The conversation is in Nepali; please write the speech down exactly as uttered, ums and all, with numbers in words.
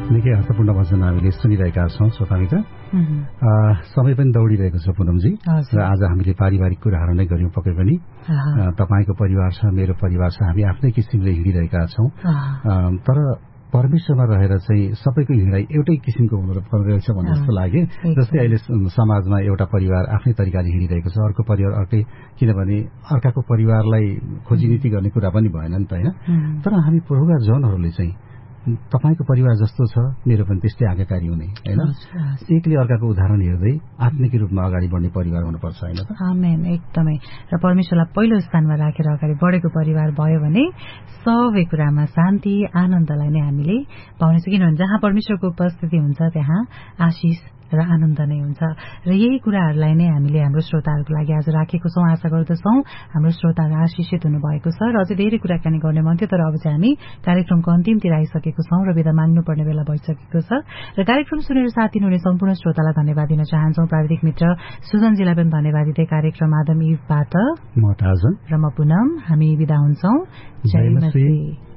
निकै अर्थपूर्ण वचन हामीले सुनिरहेका छौँ श्रोता मित्र। समय पनि दौडिरहेको छ पुनमजी र आज हामीले पारिवारिक कुराहरू नै गर्यौं। पक्कै पनि तपाईको परिवार छ, मेरो परिवार छ, हामी आफ्नै किसिमले हिँडिरहेका छौँ। तर परमेश्वरमा रहेर चाहिँ सबैको हिँडाइ एउटै किसिमको हुनुपर्ने रहेछ भन्ने जस्तो लाग्यो। जस्तै अहिले समाजमा एउटा परिवार आफ्नै तरिकाले हिँडिरहेको छ, अर्को परिवार अर्कै, किनभने अर्काको परिवारलाई खोजीनीति गर्ने कुरा पनि भएन नि त, होइन? तर हामी प्रभुका जनहरूले चाहिँ तपाईको परिवार जस्तो छ मेरो पनि त्यस्तै आज्ञाकारी हुने, होइन? एकले अर्काको उदाहरण हेर्दै आत्मिक रूपमा अगाडि बढ्ने परिवार हुनुपर्छ, होइन त? आमेन, एकदमै। र परमेश्वरलाई पहिलो स्थानमा राखेर अगाडि बढेको परिवार भयो भने सबै कुरामा शान्ति आनन्दलाई नै हामीले पाउनेछ। किनभने जहाँ परमेश्वरको उपस्थिति हुन्छ त्यहाँ आशिष र आनन्द नै हुन्छ। र यही कुराहरूलाई नै हामीले हाम्रो श्रोताहरूको लागि आज राखेको छौँ। आशा गर्दछौँ हाम्रो श्रोताहरू आशिषित हुनुभएको छ र अझै धेरै कुराकानी गर्ने मन थियो, तर अब चाहिँ हामी कार्यक्रमको अन्तिमतिर आइसकेको छौँ र बिदा माग्नुपर्ने बेला भइसकेको छ। र कार्यक्रम सुनेर साथ दिनुहुने सम्पूर्ण श्रोतालाई धन्यवाद दिन चाहन्छौँ। प्राविधिक मित्र सुजनजीलाई पनि धन्यवाद दिँदै कार्यक्रम आदम इभबाट म टार्जन र म पुनम हामी बिदा हुन्छौँ। जय मसीह।